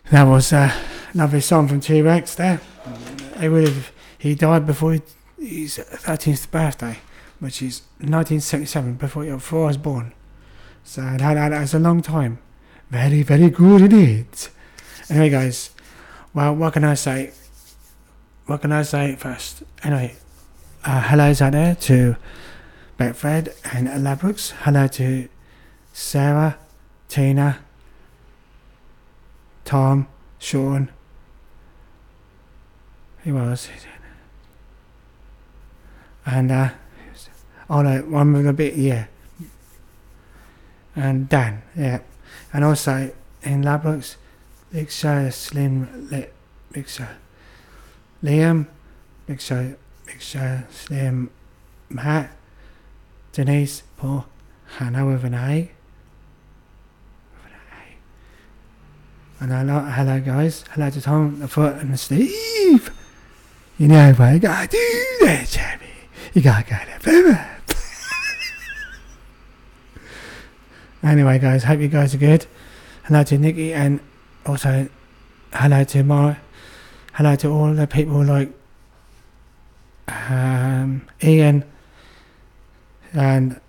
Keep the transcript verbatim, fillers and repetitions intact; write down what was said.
That was uh, another song from T-Rex there. He would have, he died before he, his thirteenth birthday, which is nineteen seventy-seven, before, before I was born. So that, that, that was a long time. Very, very good indeed. Anyway, guys, well, what can I say? What can I say first? Anyway, uh, hellos out there to Betfred and Labrooks. Hello to Sarah, Tina, Tom, Sean. Who was it? And, uh, oh no, one with a bit, yeah. And Dan, yeah. And also in Labrooks, Big Show, Slim, Lit, Big Show. Liam, Big Show, Big Show, Slim, Matt, Denise, Paul, Hannah with an A. And hello, hello guys, hello to Tom, the Foot and the Steve. You know what you gotta do there, Jamie. You gotta go there. Anyway guys, hope you guys are good. Hello to Nikki and also hello to my, hello to all the people like um, Ian and